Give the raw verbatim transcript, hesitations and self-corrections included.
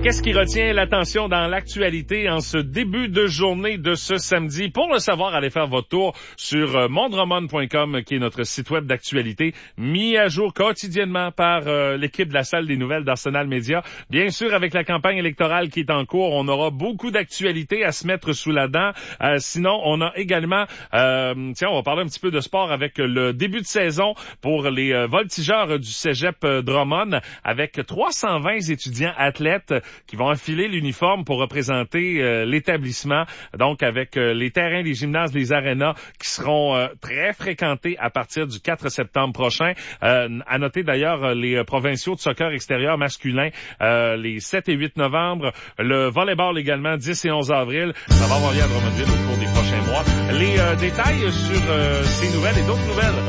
Qu'est-ce qui retient l'attention dans l'actualité en ce début de journée de ce samedi? Pour le savoir, allez faire votre tour sur mondromon point com, qui est notre site web d'actualité, mis à jour quotidiennement par euh, l'équipe de la salle des nouvelles d'Arsenal Média. Bien sûr, avec la campagne électorale qui est en cours, on aura beaucoup d'actualités à se mettre sous la dent. Euh, sinon, on a également, euh, tiens, on va parler un petit peu de sport avec le début de saison pour les euh, voltigeurs du Cégep euh, Drummond, avec trois cent vingt étudiants athlètes qui vont enfiler l'uniforme pour représenter euh, l'établissement. Donc, avec euh, les terrains, les gymnases, les arénas qui seront euh, très fréquentés à partir du quatre septembre prochain. Euh, à noter d'ailleurs les provinciaux de soccer extérieur masculin euh, les sept et huit novembre. Le volleyball également dix et onze avril. Ça va avoir lieu à Drummondville au cours des prochains mois. Les euh, détails sur euh, ces nouvelles et d'autres nouvelles